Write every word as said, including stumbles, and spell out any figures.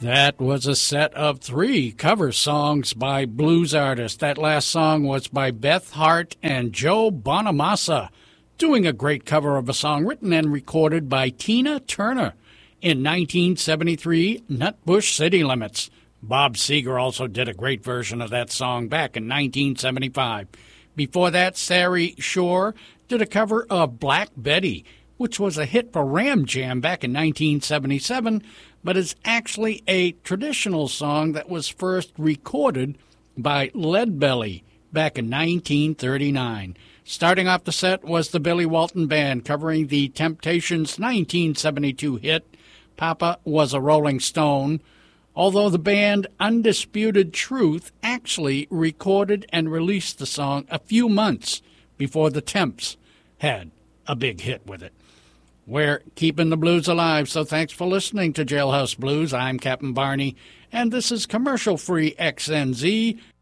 That was a set of three cover songs by blues artists. That last song was by Beth Hart and Joe Bonamassa, doing a great cover of a song written and recorded by Tina Turner in nineteen seventy-three, Nutbush City Limits. Bob Seger also did a great version of that song back in nineteen seventy-five. Before that, Sari Shore did a cover of Black Betty, which was a hit for Ram Jam back in nineteen seventy-seven, but is actually a traditional song that was first recorded by Leadbelly back in nineteen thirty-nine. Starting off the set was the Billy Walton Band covering the Temptations' nineteen seventy-two hit, Papa Was a Rolling Stone, although the band Undisputed Truth actually recorded and released the song a few months before the Temps had a big hit with it. We're keeping the blues alive, so thanks for listening to Jailhouse Blues. I'm Captain Barney, and this is commercial-free X N Z,